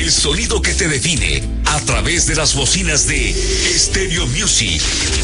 El sonido que te define a través de las bocinas de Stereo Music.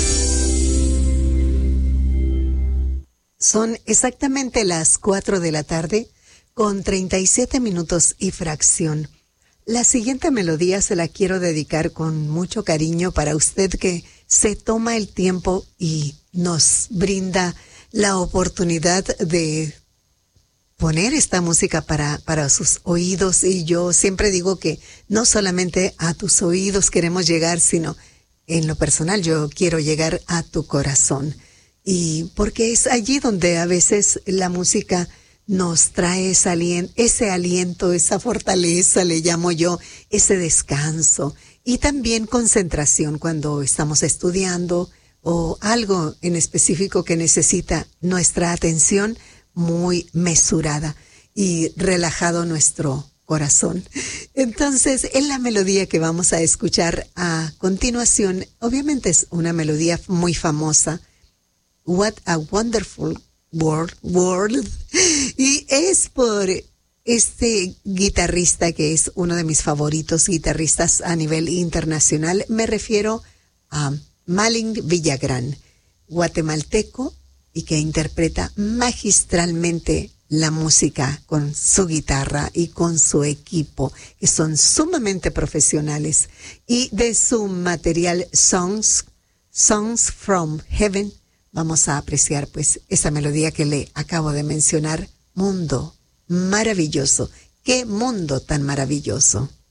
Son exactamente las 4 de la tarde con 37 minutos y fracción. La siguiente melodía se la quiero dedicar con mucho cariño para usted que se toma el tiempo y nos brinda la oportunidad de poner esta música para sus oídos. Y yo siempre digo que no solamente a tus oídos queremos llegar, sino en lo personal yo quiero llegar a tu corazón. Y porque es allí donde a veces la música nos trae ese aliento, esa fortaleza, le llamo yo, ese descanso y también concentración cuando estamos estudiando o algo en específico que necesita nuestra atención muy mesurada y relajado nuestro corazón. Entonces, en la melodía que vamos a escuchar a continuación, obviamente es una melodía muy famosa, What a Wonderful World, y es por este guitarrista que es uno de mis favoritos guitarristas a nivel internacional. Me refiero a Malin Villagrán, guatemalteco, y que interpreta magistralmente la música con su guitarra y con su equipo, que son sumamente profesionales. Y de su material Songs from Heaven, vamos a apreciar pues esa melodía que le acabo de mencionar, Mundo Maravilloso. ¡Qué mundo tan maravilloso!